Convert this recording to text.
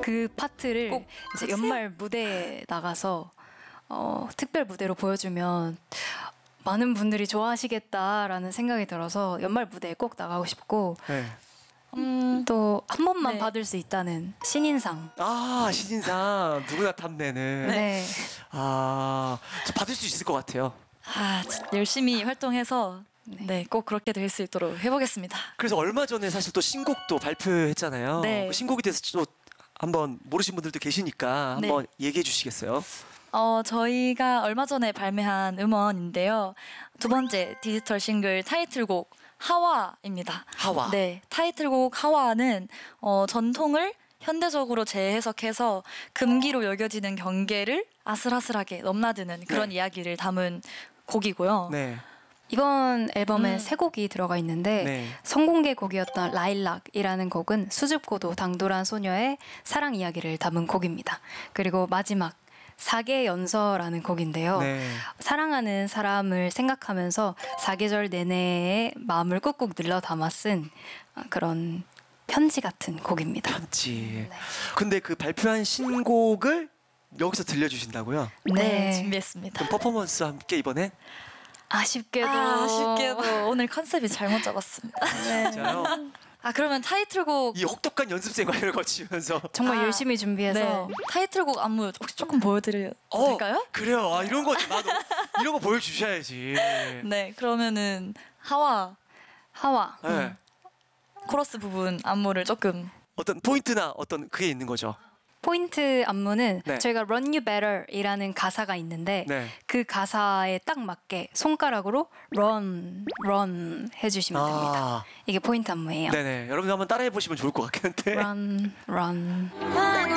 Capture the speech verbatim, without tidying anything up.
그 파트를 꼭 이제 하세요. 연말 무대에 나가서 어, 특별 무대로 보여주면 많은 분들이 좋아하시겠다라는 생각이 들어서 연말 무대에 꼭 나가고 싶고 네. 음, 또 한 번만 네. 받을 수 있다는 신인상. 아 신인상 누구나 탐내는. 네. 아, 저 받을 수 있을 것 같아요. 아, 진짜 열심히 활동해서 네, 꼭 그렇게 될 수 있도록 해보겠습니다. 그래서 얼마 전에 사실 또 신곡도 발표했잖아요. 네. 그 신곡에 대해서 또 한번 모르신 분들도 계시니까 네. 한번 얘기해 주시겠어요? 어, 저희가 얼마 전에 발매한 음원인데요. 두 번째 디지털 싱글 타이틀곡 하와입니다. 하와. 네, 타이틀곡 하와는 어, 전통을 현대적으로 재해석해서 금기로 여겨지는 경계를 아슬아슬하게 넘나드는 그런 네. 이야기를 담은 곡이고요. 네. 이번 앨범에 음. 세 곡이 들어가 있는데 네. 선공개 곡이었던 라일락이라는 곡은 수줍고도 당돌한 소녀의 사랑 이야기를 담은 곡입니다. 그리고 마지막 사계 연서라는 곡인데요. 네. 사랑하는 사람을 생각하면서 사계절 내내의 마음을 꾹꾹 눌러 담아 쓴 그런 편지 같은 곡입니다. 편지. 네. 근데 그 발표한 신곡을 여기서 들려주신다고요? 네, 준비했습니다. 그럼 퍼포먼스와 함께 이번에? 아쉽게도 아, 아쉽게도 오늘 컨셉이 잘못 잡았습니다. 네. 진짜요? 아, 그러면 타이틀곡 이 혹독한 연습 생활을 거치면서 정말 아, 열심히 준비해서 네. 타이틀곡 안무 혹시 조금 보여드려도 어, 될까요? 그래요. 아, 이런 거 나도 이런 거 보여주셔야지. 네, 그러면은 하와 하와 네. 코러스 부분 안무를 조금 어떤 포인트나 어떤 그게 있는 거죠. 포인트 안무는 네. 저희가 Run You Better이라는 가사가 있는데 네. 그 가사에 딱 맞게 손가락으로 Run, Run 해주시면 됩니다. 아, 이게 포인트 안무예요. 네네. 여러분 한번 따라해 보시면 좋을 것 같긴 한데. Run, Run.